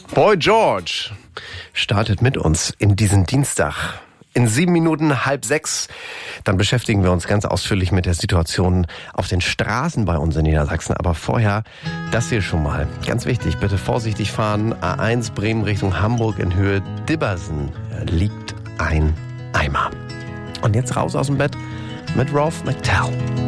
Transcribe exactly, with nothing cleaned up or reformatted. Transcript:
Boy George startet mit uns in diesen Dienstag. In sieben Minuten halb sechs, dann beschäftigen wir uns ganz ausführlich mit der Situation auf den Straßen bei uns in Niedersachsen. Aber vorher das hier schon mal. Ganz wichtig, bitte vorsichtig fahren. A eins Bremen Richtung Hamburg in Höhe Dibbersen liegt ein Eimer. Und jetzt raus aus dem Bett mit Ralph McTell.